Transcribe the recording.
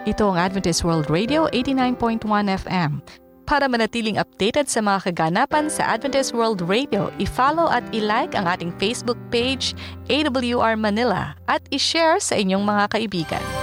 Ito ang Adventist World Radio 89.1 FM. Para manatiling updated sa mga kaganapan sa Adventist World Radio, i-follow at i-like ang ating Facebook page, AWR Manila, at i-share sa inyong mga kaibigan.